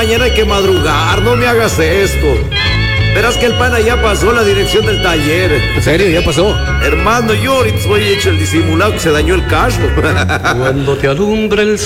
mañana hay que madrugar, no me hagas esto. Verás que el pana ya pasó la dirección del taller. ¿En serio? ¿Ya pasó? Hermano, yo ahorita soy hecho el disimulado que se dañó el carro. Cuando te alumbra el